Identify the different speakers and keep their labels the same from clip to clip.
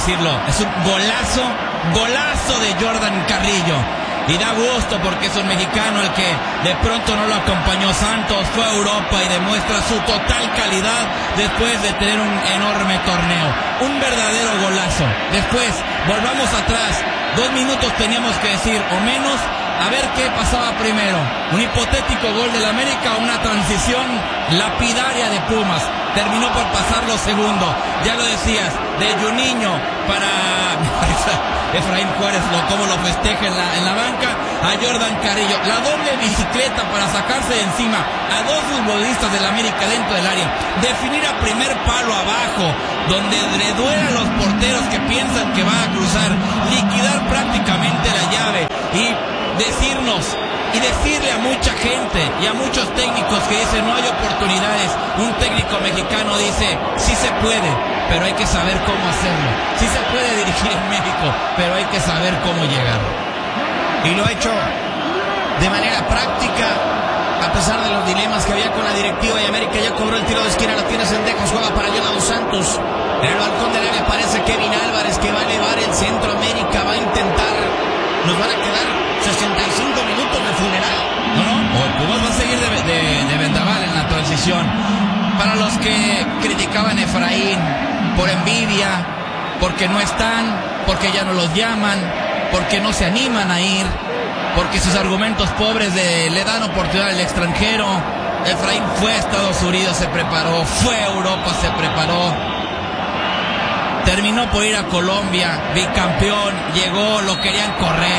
Speaker 1: decirlo, es un golazo de Jordan Carrillo. Y da gusto porque es un mexicano el que de pronto no lo acompañó Santos, fue a Europa y demuestra su total calidad después de tener un enorme torneo. Un verdadero golazo. Después, volvamos atrás, 2 minutos teníamos que decir, o menos, a ver qué pasaba primero. Un hipotético gol del América o una transición lapidaria de Pumas. Terminó por pasar lo segundo. Ya lo decías, de Juninho para Efraín Juárez, cómo lo festeja en la banca, a Jordan Carrillo. La doble bicicleta para sacarse de encima a 2 futbolistas del América dentro del área. Definir a primer palo abajo, donde le duelen a los porteros que piensan que va a cruzar. Liquidar prácticamente la llave y decirle a mucha gente y a muchos técnicos que dicen no hay oportunidades. Un técnico mexicano dice sí se puede, pero hay que saber cómo hacerlo. Sí se puede dirigir en México, pero hay que saber cómo llegar.
Speaker 2: Y lo ha hecho de manera práctica, a pesar de los dilemas que había con la directiva. Y América ya cobró el tiro de esquina, la tiene Cendejas, juega para Jonathan Santos. En el balcón del área aparece Kevin Álvarez, que va a elevar el centro. América va a intentar, nos van a quedar 65 minutos de funeral.
Speaker 1: No, Pumas va a seguir de vendaval en la transición. Para los que criticaban a Efraín por envidia, porque no están, porque ya no los llaman, porque no se animan a ir, porque sus argumentos pobres le dan oportunidad al extranjero. Efraín fue a Estados Unidos, se preparó, fue a Europa, se preparó. Terminó por ir a Colombia, bicampeón, llegó, lo querían correr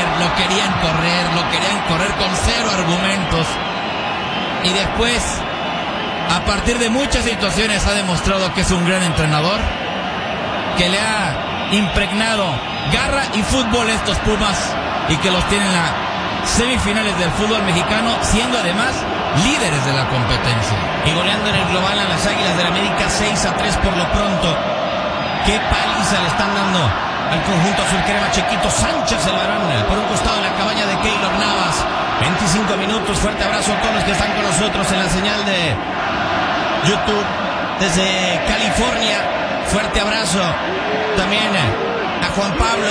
Speaker 1: con 0 argumentos. Y después, a partir de muchas situaciones, ha demostrado que es un gran entrenador, que le ha impregnado garra y fútbol a estos Pumas y que los tiene en las semifinales del fútbol mexicano, siendo además líderes de la competencia.
Speaker 2: Y goleando en el global a las Águilas del América 6-3 por lo pronto. Qué paliza le están dando al conjunto azul crema. Chiquito Sánchez, el varón, por un costado en la cabaña de Keylor Navas. 25 minutos, fuerte abrazo a todos los que están con nosotros en la señal de YouTube desde California. Fuerte abrazo también a Juan Pablo,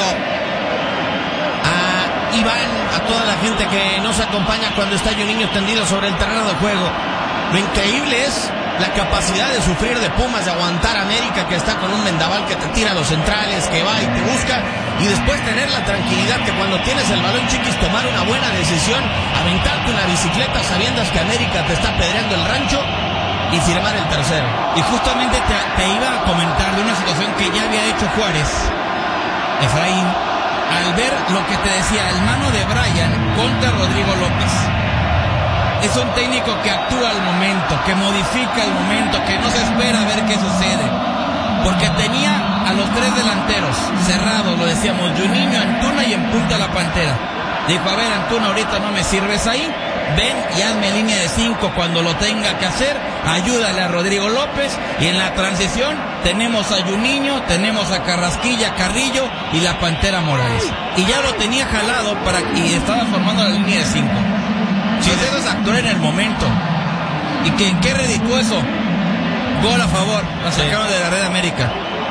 Speaker 2: a Iván, a toda la gente que nos acompaña cuando está Juninho tendido sobre el terreno de juego. Lo increíble es la capacidad de sufrir de Pumas, de aguantar a América, que está con un vendaval que te tira a los centrales, que va y te busca, y después tener la tranquilidad que cuando tienes el balón, Chiquis, tomar una buena decisión, aventarte una bicicleta sabiendo que América te está pedreando el rancho y firmar el tercero.
Speaker 1: Y justamente te iba a comentar de una situación que ya había hecho Juárez, Efraín, al ver lo que te decía, el mano de Brian contra Rodrigo López. Es un técnico que actúa al momento, que modifica el momento, que no se espera a ver qué sucede. Porque tenía a los 3 delanteros cerrados, lo decíamos, Juninho, Antuna y en punta la Pantera. Dijo, a ver, Antuna, ahorita no me sirves ahí, ven y hazme línea de 5 cuando lo tenga que hacer, ayúdale a Rodrigo López, y en la transición tenemos a Juninho, tenemos a Carrasquilla, Carrillo y la Pantera Morales. Y ya lo tenía jalado y estaba formando la línea de 5. Si eso es actuar en el momento. ¿Y qué reditúa eso? Gol a favor. La sacaron de la Red América.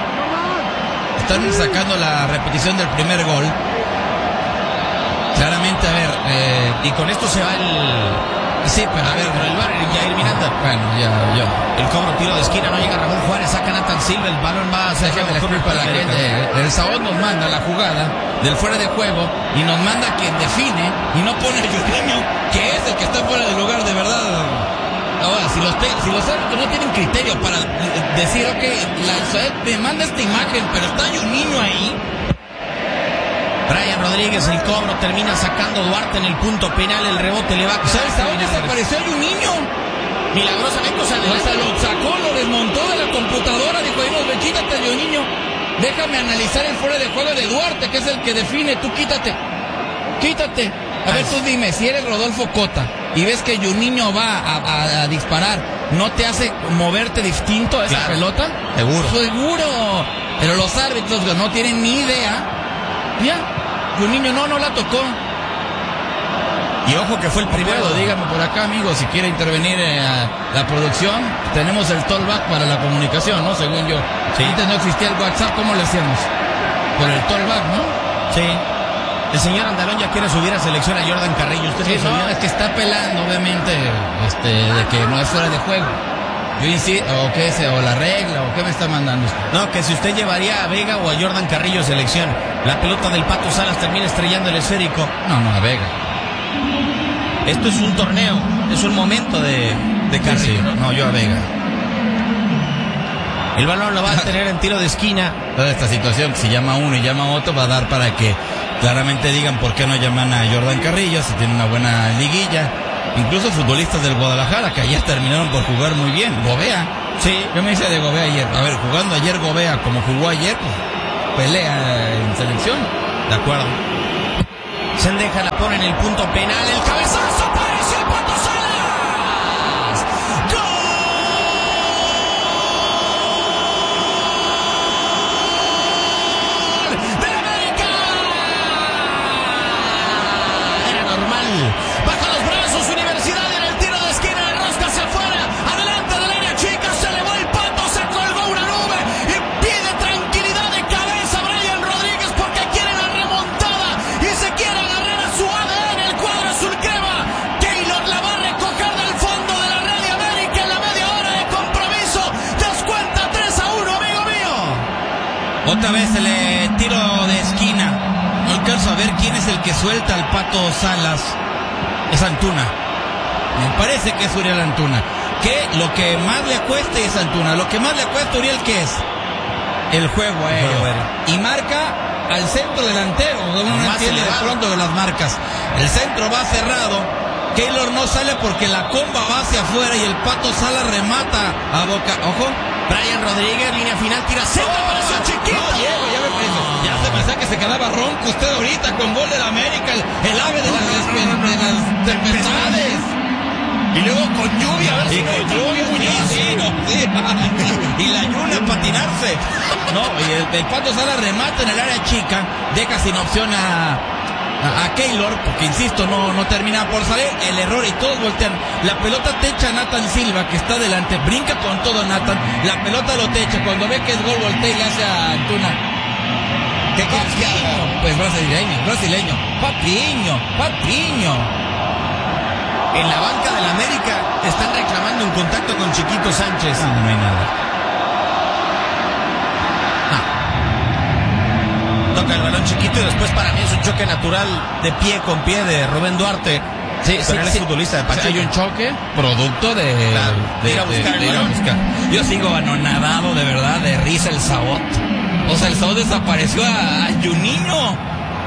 Speaker 1: Están sacando la repetición del primer gol. Claramente, a ver,
Speaker 2: y con esto se va el...
Speaker 1: Sí, pero a ver,
Speaker 2: el bar, Jair Miranda.
Speaker 1: Bueno, ya.
Speaker 2: El cobro, tiro de esquina, no llega Ramón Juárez, saca Nathan Silva, el balón va a ser
Speaker 1: para la gente. El Sabot nos manda la jugada del fuera de juego y nos manda quien define y no pone a Juninho, que es el que está fuera del lugar de verdad. Ahora, si los árbitros no tienen criterio para decir, ok, la SOET me manda esta imagen, pero está Juninho ahí.
Speaker 2: Brian Rodríguez, el cobro, termina sacando Duarte en el punto penal, el rebote le va a quedar.
Speaker 1: ¿Sabes a dónde desapareció Juninho?
Speaker 2: Milagrosamente,
Speaker 1: o sea, lo sacó, lo desmontó de la computadora, dijo, quítate, Juninho, déjame analizar el fuera de juego de Duarte, que es el que define, tú quítate. A ver, tú dime, si eres Rodolfo Cota y ves que Juninho va a disparar, ¿no te hace moverte distinto a esa pelota? Seguro. Pero los árbitros no tienen ni idea. Ya, Juninho no la tocó.
Speaker 2: Y ojo que fue el primero.
Speaker 1: Dígame por acá, amigo, si quiere intervenir la producción. Tenemos el tollback para la comunicación, ¿no? Según yo.
Speaker 2: Sí.
Speaker 1: Antes no existía el WhatsApp, ¿cómo le hacíamos? por el tollback, ¿no?
Speaker 2: Sí. El señor Andalón ya quiere subir a selección a Jordan Carrillo. ¿Usted
Speaker 1: Sí,
Speaker 2: sí sabía?
Speaker 1: no, es que está apelando, obviamente, de que no es fuera de juego. Yo insisto, o la regla, o qué me está mandando usted.
Speaker 2: No, que si usted llevaría a Vega o a Jordan Carrillo a selección, la pelota del Pato Salas termina estrellando el esférico.
Speaker 1: No, a Vega.
Speaker 2: Esto es un torneo, es un momento de Carrillo, ¿no?
Speaker 1: No, yo a Vega.
Speaker 2: El balón lo va a tener en tiro de esquina.
Speaker 1: Toda esta situación, si llama uno y llama otro, va a dar para que claramente digan por qué no llaman a Jordan Carrillo, si tiene una buena liguilla. Incluso futbolistas del Guadalajara, que ayer terminaron por jugar muy bien. Gobea.
Speaker 2: Sí.
Speaker 1: ¿Qué me dice de Gobea ayer? A ver, jugando ayer Gobea como jugó ayer, pues, pelea en selección.
Speaker 2: De acuerdo. Sendeja la pone en el punto penal. El cabezazo, apareció el Pato Salas. ¡Gol de América! Era normal. Baja los brazos, Universidad en el tiro de esquina, de rosca hacia afuera. Adelante del área chica, se elevó el Pato, se colgó una nube y pide tranquilidad de cabeza Brian Rodríguez porque quiere la remontada y se quiere agarrar a su ADN, el cuadro azul crema. Keylor la va a recoger del fondo de la red de América en la media hora de compromiso. Descuenta 3-1, amigo mío.
Speaker 1: Otra vez el tiro de esquina. No alcanzo a ver quién es el que suelta al Pato Salas. Es Antuna. Me parece que es Uriel Antuna. Que lo que más le acueste es Antuna. Lo que más le acuesta a Uriel, ¿qué es? El juego aéreo. Y marca al centro delantero. Uno no entiende de pronto de las marcas. El centro va cerrado. Keylor no sale porque la comba va hacia afuera y el Pato Salas remata a boca. Ojo.
Speaker 2: Brian Rodríguez, línea final, tira centro, apareció Chiquito.
Speaker 1: No, Diego, ya se me hacía que se quedaba ronco usted ahorita con gol del América, el ave de las tempestades.
Speaker 2: Y luego con lluvia, a ver si
Speaker 1: con lluvia, y la lluvia a patinarse. No, y el Pato Salas remata en el área chica, deja sin opción a Keylor, porque insisto, no termina por salir, el error y todos voltean, la pelota techa a Nathan Silva que está delante, brinca con todo Nathan, la pelota lo techa, cuando ve que es gol voltea y le hace a Antuna. ¿Qué quieres que haga? Pues brasileño, Papiño.
Speaker 2: En la banca del América están reclamando un contacto con Chiquito Sánchez.
Speaker 1: No hay nada.
Speaker 2: Toca el balón Chiquito y después para mí es un choque natural de pie con pie de Rubén Duarte.
Speaker 1: Sí,
Speaker 2: pero él es futbolista de Pachuca.
Speaker 1: Hay un choque producto de ir a buscar. Yo sigo anonadado de verdad de risa el Sabot. O sea, el Sabot desapareció a Juninho.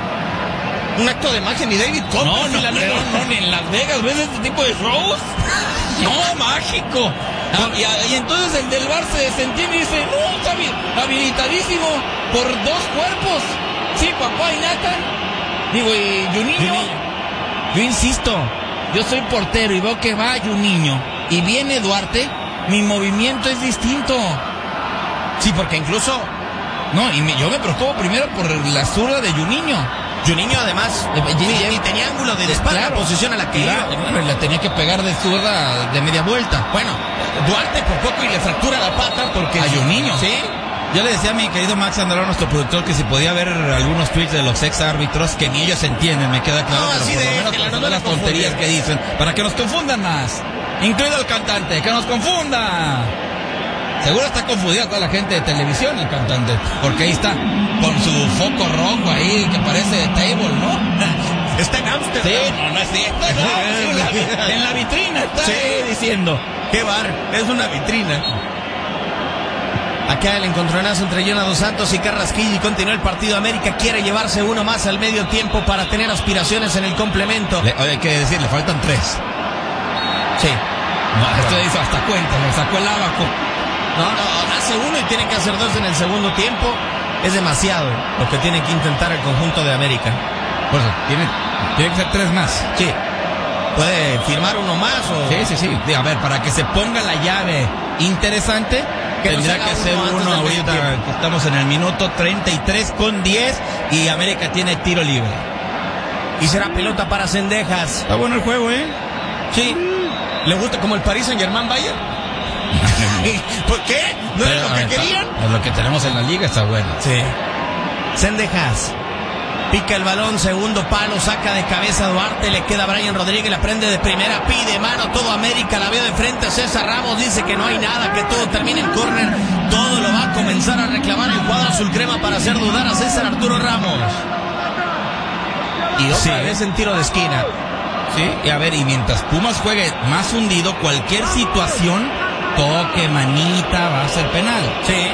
Speaker 2: Un acto de magia, ni David Copperfield.
Speaker 1: No, ni en Las Vegas ves este tipo de shows. No, mágico. Y entonces el del Bar se desentiende y dice, no, está habilitadísimo por dos cuerpos. Sí, papá y Nathan. Digo, ¿y Juninho? Yo insisto, yo soy portero y veo que va Juninho y viene Duarte, mi movimiento es distinto.
Speaker 2: Sí, porque incluso...
Speaker 1: No, yo me preocupo primero por la zurda de Juninho.
Speaker 2: Juninho además ni tenía ángulo de espalda,
Speaker 1: claro,
Speaker 2: posición a la que iba.
Speaker 1: Bueno, la tenía que pegar de zurda de media vuelta.
Speaker 2: Bueno, Duarte por poco y le fractura la pata porque...
Speaker 1: A Juninho.
Speaker 2: Sí.
Speaker 1: Yo le decía a mi querido Max Andalón, nuestro productor, que si podía ver algunos tweets de los ex árbitros, que ni ellos entienden, me queda claro, pero
Speaker 2: así
Speaker 1: por
Speaker 2: de
Speaker 1: lo menos
Speaker 2: que
Speaker 1: con las tonterías que dicen, para que nos confundan más. Incluido el cantante, que nos confunda. Seguro está confundida toda la gente de televisión, el cantante, porque ahí está, con su foco rojo ahí, que parece table, ¿no?
Speaker 2: Está en Amsterdam.
Speaker 1: Sí, no es cierto, no, en la vitrina está diciendo.
Speaker 2: Qué bar, es una vitrina. Acá el encontronazo entre Jonah Dos Santos y Carrasquilla y continúa el partido. América quiere llevarse uno más al medio tiempo para tener aspiraciones en el complemento.
Speaker 1: Hay que decir, le faltan 3.
Speaker 2: Sí.
Speaker 1: No, esto hizo hasta cuenta, me sacó el abaco.
Speaker 2: No, hace uno y tiene que hacer 2 en el segundo tiempo. Es demasiado lo que tiene que intentar el conjunto de América.
Speaker 1: Por eso, tiene que ser 3 más.
Speaker 2: Sí. ¿Puede firmar uno más o...?
Speaker 1: Sí. A ver, para que se ponga la llave interesante, tendrá que ser uno ahorita que estamos en el minuto 33 con 10 y América tiene tiro libre.
Speaker 2: Y será pelota para Cendejas.
Speaker 1: Está bueno el juego, ¿eh?
Speaker 2: Sí. ¿Le gusta como el Paris Saint-Germain Bayern? ¿Por qué? ¿No era lo que querían?
Speaker 1: Lo que tenemos en la liga está bueno.
Speaker 2: Sí. Zendejas. Pica el balón, segundo palo, saca de cabeza Duarte, le queda a Brian Rodríguez, la prende de primera, pide mano, todo América, la veo de frente a César Ramos, dice que no hay nada, que todo termina en córner, todo lo va a comenzar a reclamar el cuadro azul crema para hacer dudar a César Arturo Ramos. Y otra vez en tiro de esquina.
Speaker 1: Sí, y a ver, y mientras Pumas juegue más hundido, cualquier situación, toque, manita, va a ser penal.
Speaker 2: Sí.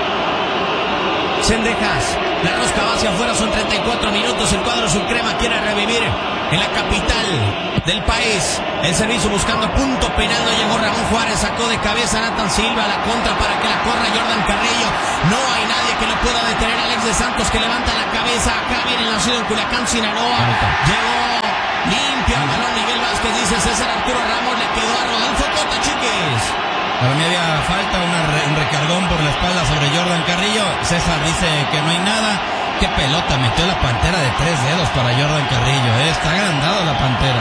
Speaker 2: Zendejas. La rosca va hacia afuera, son 34 minutos. El cuadro azulcrema quiere revivir en la capital del país. El servicio buscando punto penal. No llegó Ramón Juárez, sacó de cabeza a Nathan Silva. La contra para que la corra Jordan Carrillo. No hay nadie que lo pueda detener. Alex de Santos que levanta la cabeza. Acá viene el nacido en Culiacán, Sinaloa. Llegó limpia el balón Miguel Vázquez, dice César Arturo Ramos. Le quedó a Rodolfo Cota, chiquis.
Speaker 1: Para mí había falta un recargón por la espalda sobre Jordan Carrillo. César dice que no hay nada. Qué pelota, metió la Pantera de 3 dedos para Jordan Carrillo. Está agrandado la Pantera.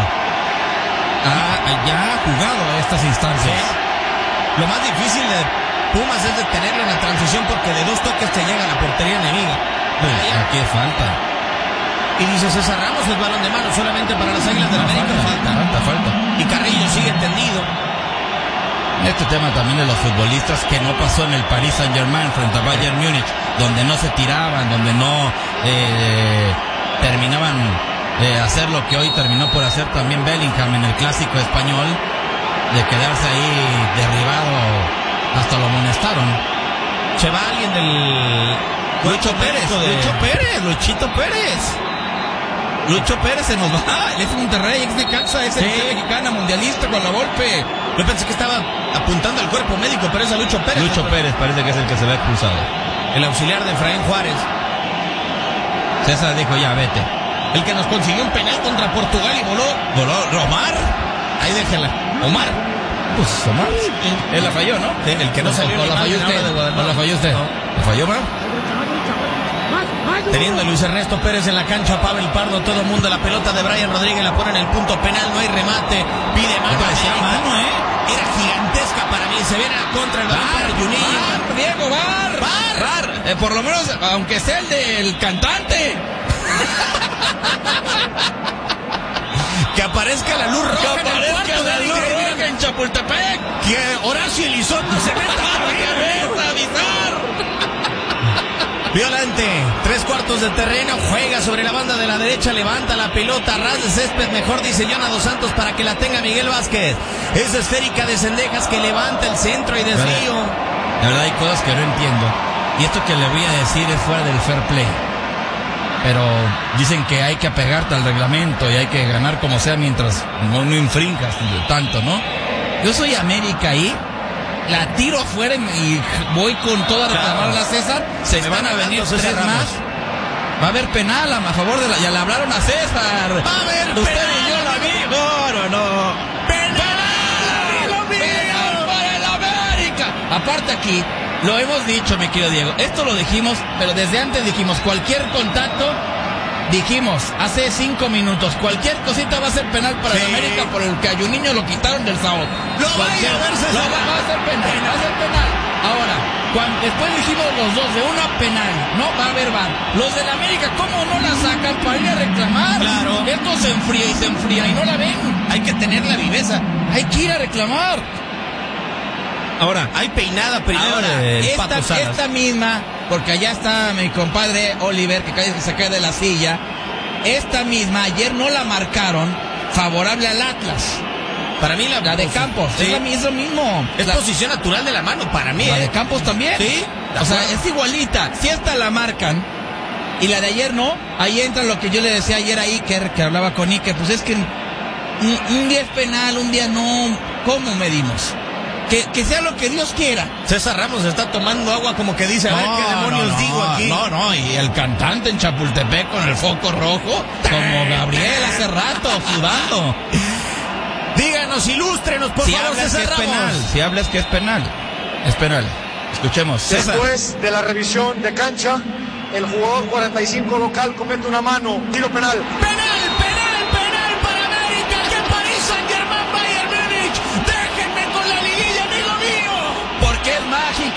Speaker 1: Ya ha jugado a estas instancias.
Speaker 2: Sí. Lo más difícil de Pumas es detenerlo en la transición porque de 2 toques te llega a la portería enemiga.
Speaker 1: Aquí falta.
Speaker 2: Y dice César Ramos, el balón de mano solamente para las Águilas del América.
Speaker 1: Falta.
Speaker 2: Y Carrillo sigue tendido.
Speaker 1: Este tema también de los futbolistas que no pasó en el Paris Saint-Germain frente a Bayern Múnich, donde no se tiraban, donde no terminaban de hacer lo que hoy terminó por hacer también Bellingham en el clásico español, de quedarse ahí derribado, hasta lo amonestaron.
Speaker 2: Se va alguien del...
Speaker 1: Lucho Pérez se nos va. Él es Monterrey, ex Necaxa, es selección mexicana, mundialista con la Volpe.
Speaker 2: Yo pensé que estaba apuntando al cuerpo médico, pero es a Lucho Pérez.
Speaker 1: Lucho Pérez parece que es el que se ve expulsado.
Speaker 2: El auxiliar de Efraín Juárez.
Speaker 1: César dijo, ya, vete.
Speaker 2: El que nos consiguió un penal contra Portugal y voló Omar. Ahí déjela. Omar.
Speaker 1: Pues Omar. Él la falló, ¿no?
Speaker 2: Sí, el que no salió.
Speaker 1: ¿O la falló usted? ¿O la falló usted? ¿La falló, Omar?
Speaker 2: Teniendo a Luis Ernesto Pérez en la cancha, Pavel Pardo, todo el mundo, la pelota de Brian Rodríguez la pone en el punto penal, no hay remate, pide mano.
Speaker 1: Parecía mano,
Speaker 2: Era gigantesca para mí, se viene a contra el balón para Juninho.
Speaker 1: Diego, bar. Por lo menos, aunque sea el del cantante.
Speaker 2: Que aparezca la luz roja
Speaker 1: en Chapultepec.
Speaker 2: Que Horacio Elizondo se meta
Speaker 1: a avisar.
Speaker 2: Violante, 3/4 de terreno, juega sobre la banda de la derecha, levanta la pelota, ras de césped, mejor dice Jonah Dos Santos para que la tenga Miguel Vázquez. Es esférica de Zendejas que levanta el centro y desvío.
Speaker 1: La verdad hay cosas que no entiendo. Y esto que le voy a decir es fuera del fair play. Pero dicen que hay que apegarte al reglamento y hay que ganar como sea mientras no infringas tanto, ¿no? Yo soy América ahí. La tiro afuera y voy con toda a reclamarla a César. Se me van a venir 3 más. Va a haber penal a favor de la... Ya le hablaron a César.
Speaker 2: Va a haber
Speaker 1: usted
Speaker 2: penal.
Speaker 1: Y yo la vi. No. ¡Penal para el América! Aparte aquí, lo hemos dicho, mi querido Diego. Esto lo dijimos, pero desde antes dijimos, cualquier contacto... Dijimos, hace 5 minutos, cualquier cosita va a ser penal para el América por el que a Juninho lo quitaron del sábado.
Speaker 2: Va a
Speaker 1: ser penal. Ahora, después dijimos los dos, de una penal, no va a haber VAR. Los del América, ¿cómo no la sacan para ir a reclamar?
Speaker 2: Claro.
Speaker 1: Esto se enfría y no la ven.
Speaker 2: Hay que tener la viveza.
Speaker 1: Hay que ir a reclamar.
Speaker 2: Ahora, hay peinada primero del Pato Salas.
Speaker 1: Esta misma, porque allá está mi compadre Oliver, que se cae de la silla. Esta misma, ayer no la marcaron favorable al Atlas.
Speaker 2: Para mí
Speaker 1: la de Campos, sí. Es lo mismo.
Speaker 2: Es posición natural de la mano para mí.
Speaker 1: La de Campos también.
Speaker 2: Sí.
Speaker 1: O sea, es igualita. Si esta la marcan y la de ayer no, ahí entra lo que yo le decía ayer a Iker, que hablaba con Iker, pues es que un día es penal, un día no. ¿Cómo medimos? Que sea lo que Dios quiera.
Speaker 2: César Ramos está tomando agua como que dice, a ver qué demonios digo aquí.
Speaker 1: No, y el cantante en Chapultepec con el foco rojo, como Gabriel hace rato, sudando.
Speaker 2: Díganos, ilústrenos, por favor, César Ramos.
Speaker 1: Si hablas que es penal, es penal. Escuchemos.
Speaker 3: César. Después de la revisión de cancha, el jugador 45 local comete una mano, tiro penal.
Speaker 2: ¡Penal para América! ¡Que Paris Saint-Germain, Bayern Múnich! ¡Déjenme con la liguilla, amigo mío!
Speaker 1: Porque es mágica,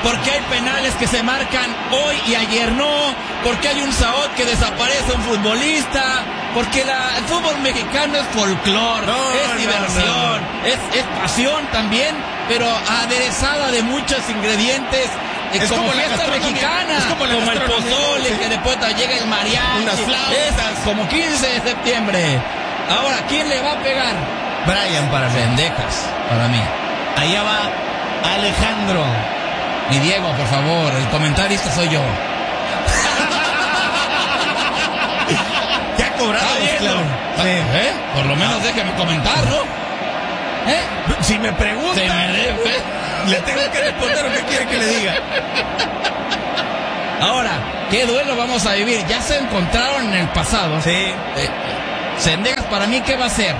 Speaker 1: porque hay penales que se marcan hoy y ayer no, porque hay un Saot que desaparece un futbolista, porque el fútbol mexicano es folclor, es diversión, es pasión también, pero aderezada de muchos ingredientes. Es como fiesta mexicana, es como el pozole, que después llega el mariachi,
Speaker 2: unas flautas,
Speaker 1: como 15 de septiembre. Ahora, ¿quién le va a pegar?
Speaker 2: Brian para mí.
Speaker 1: Zendejas, para mí.
Speaker 2: Allá va Alejandro.
Speaker 1: Y Diego, por favor, el comentarista soy yo.
Speaker 2: ¿Qué ha cobrado?
Speaker 1: Claro.
Speaker 2: Sí.
Speaker 1: Por lo menos déjeme comentar, ¿no?
Speaker 2: Si me pregunta, le tengo que responder lo que quiere que le diga.
Speaker 1: Ahora, ¿qué duelo vamos a vivir? Ya se encontraron en el pasado.
Speaker 2: Sí.
Speaker 1: Zendejas, para mí, ¿qué va a hacer?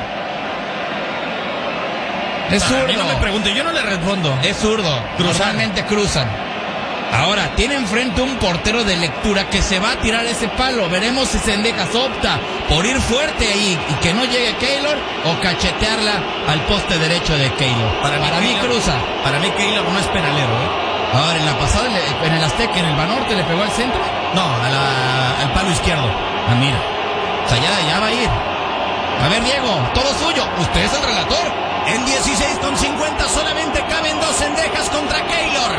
Speaker 1: Es
Speaker 2: Para
Speaker 1: zurdo.
Speaker 2: mí no me pregunte, yo no le respondo.
Speaker 1: Es zurdo. Normalmente cruzan. Ahora, tiene enfrente un portero de lectura que se va a tirar ese palo. Veremos si Zendejas opta por ir fuerte ahí y que no llegue Keylor o cachetearla al poste derecho de Keylor. Para mí cruza.
Speaker 2: Para mí Keylor no es penalero,
Speaker 1: Ahora, en la pasada, en el Azteca, en el Banorte, ¿le pegó al centro?
Speaker 2: No, al palo izquierdo.
Speaker 1: Ah, mira. O sea, ya va a ir. A ver, Diego, todo suyo. Usted es el relator.
Speaker 2: En 16:50 solamente caben 2 Zendejas contra Keylor.